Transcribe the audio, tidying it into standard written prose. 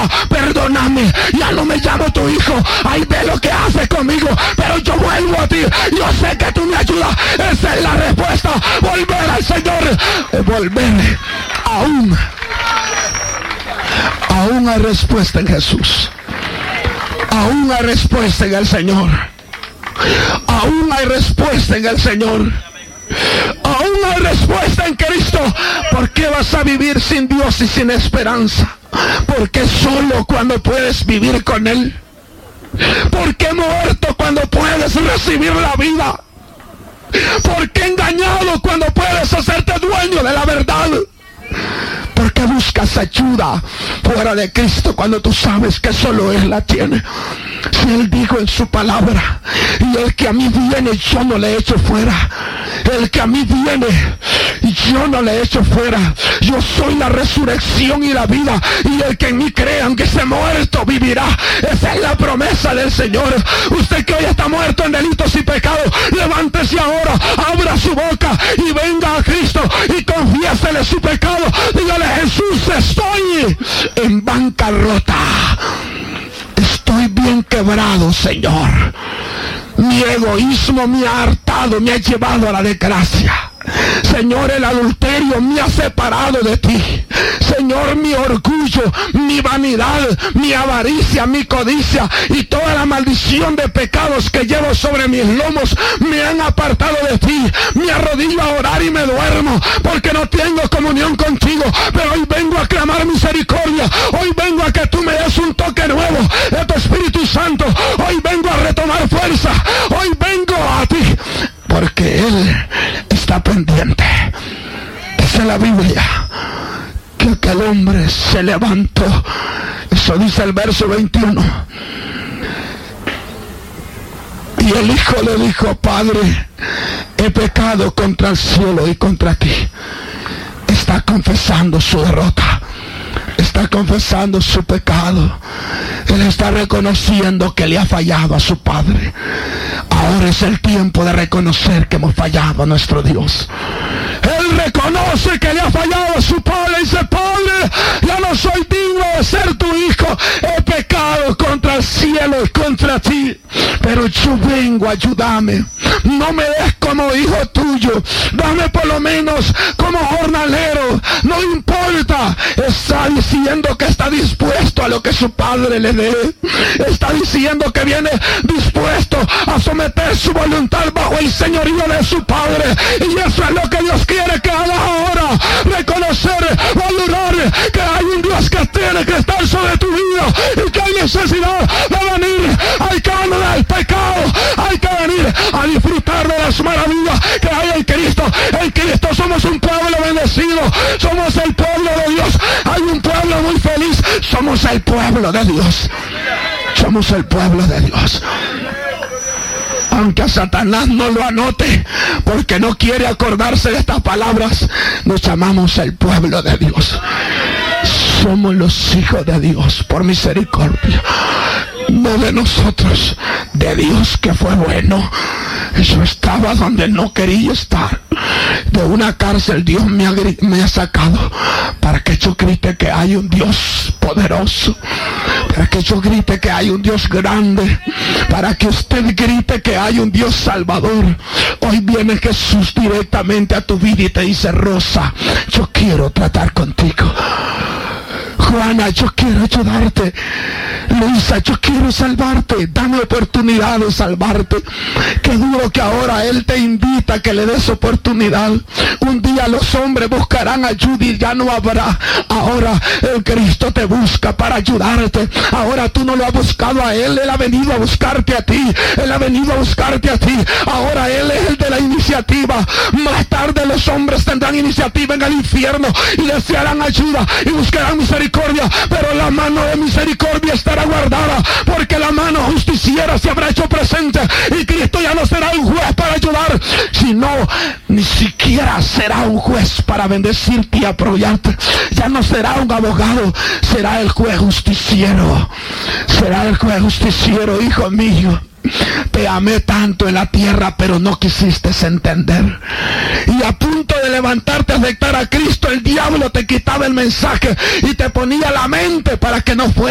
papá, perdóname, ya no me llamo tu hijo, ay, ve lo que haces conmigo, pero yo vuelvo a ti, yo sé que tú me ayudas. Esa es la respuesta, volver al Señor, volver. Aún hay respuesta en Jesús, aún hay respuesta en el Señor, aún hay respuesta en el Señor, aún hay respuesta en Cristo. ¿Por qué vas a vivir sin Dios y sin esperanza? ¿Por qué solo cuando puedes vivir con Él? ¿Por qué muerto cuando puedes recibir la vida? ¿Por qué engañado cuando puedes hacerte dueño de la verdad? ¿Por qué buscas ayuda fuera de Cristo cuando tú sabes que solo Él la tiene? Si Él dijo en su palabra, y el que a mí viene yo no le echo fuera, el que a mí viene yo no le echo fuera, yo soy la resurrección y la vida, y el que en mí cree aunque esté muerto vivirá. Esa es la promesa del Señor. Usted que hoy está muerto en delitos y pecados, levántese ahora, abra su boca y venga a Cristo y confiésele su pecado. Dígale: Jesús, estoy en bancarrota, estoy bien quebrado, Señor. Mi egoísmo me ha hartado, me ha llevado a la desgracia. Señor, el adulterio me ha separado de ti. Señor, mi orgullo, mi vanidad, mi avaricia, mi codicia y toda la maldición de pecados que llevo sobre mis lomos me han apartado de ti. Me arrodillo a orar y me duermo porque no tengo comunión contigo. Pero hoy vengo a clamar misericordia. Hoy vengo a que tú me des un toque nuevo de tu Espíritu Santo. Hoy vengo a retomar fuerza. Hoy vengo a ti porque Él está pendiente. Dice la Biblia que aquel hombre se levantó. Eso dice el verso 21. Y el hijo le dijo: Padre, he pecado contra el cielo y contra ti. Está confesando su derrota, está confesando su pecado. Él está reconociendo que le ha fallado a su padre. Ahora es el tiempo de reconocer que hemos fallado a nuestro Dios. Él reconoce que le ha fallado a su padre y dice: Padre, ya no soy digno de ser tu hijo. He pecado contra el cielo y contra ti. Pero yo vengo, ayúdame. No me des como hijo tuyo. Dame por lo menos como jornalero. No importa. Está diciendo que está dispuesto a lo que su padre le dé. Está diciendo que viene dispuesto a someter su voluntad bajo el señorío de su padre. Y eso es lo que Dios quiere que hagas ahora. Reconocer, valorar que hay un Dios que tiene que estar sobre tu vida y que hay necesidad de venir. Hay que abandonar el pecado. Hay que venir a disfrutar de las maravillas que hay en Cristo. En Cristo somos un pueblo bendecido. Somos el pueblo de Dios. Hay un pueblo muy feliz. Somos el pueblo de Dios. Somos el pueblo de Dios. Aunque a Satanás no lo anote porque no quiere acordarse de estas palabras, nos llamamos el pueblo de Dios. Somos los hijos de Dios por misericordia. No de nosotros, de Dios que fue bueno. Yo estaba donde no quería estar. De una cárcel Dios me ha sacado para que yo grite que hay un Dios poderoso, para que yo grite que hay un Dios grande, para que usted grite que hay un Dios salvador. Hoy viene Jesús directamente a tu vida y te dice: Rosa, yo quiero tratar contigo. Juana, yo quiero ayudarte. Luisa, yo quiero salvarte. Dame oportunidad de salvarte. Qué duro que ahora Él te invita a que le des oportunidad. Un día los hombres buscarán ayuda y ya no habrá. Ahora el Cristo te busca para ayudarte. Ahora tú no lo has buscado a Él. Él ha venido a buscarte a ti. Él ha venido a buscarte a ti. Ahora Él es el de la iniciativa. Más tarde los hombres tendrán iniciativa en el infierno y desearán ayuda y buscarán misericordia. Pero la mano de misericordia estará guardada, porque la mano justiciera se habrá hecho presente y Cristo ya no será un juez para ayudar, sino ni siquiera será un juez para bendecirte y apoyarte. Ya no será un abogado, será el juez justiciero. Será el juez justiciero. Hijo mío, te amé tanto en la tierra, pero no quisiste entender. Y a punto de levantarte a aceptar a Cristo, el diablo te quitaba el mensaje y te ponía la mente para que no fuera